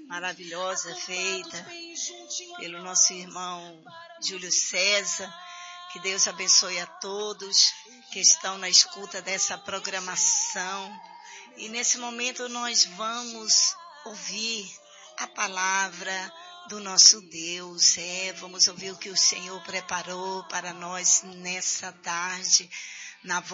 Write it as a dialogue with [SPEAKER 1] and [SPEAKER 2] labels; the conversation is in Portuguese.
[SPEAKER 1] maravilhosa feita pelo nosso irmão Júlio César. Que Deus abençoe a todos que estão na escuta dessa programação. E nesse momento nós vamos ouvir a palavra do nosso Deus. Vamos ouvir o que o Senhor preparou para nós nessa tarde, na